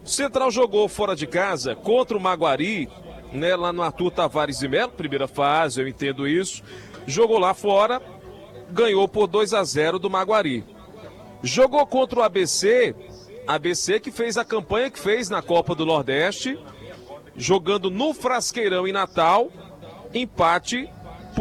O Central jogou fora de casa contra o Maguari, né, lá no Arthur Tavares de Melo, primeira fase, eu entendo isso. Jogou lá fora, ganhou por 2-0 do Maguari. Jogou contra o ABC, ABC que fez a campanha que fez na Copa do Nordeste, jogando no Frasqueirão em Natal, empate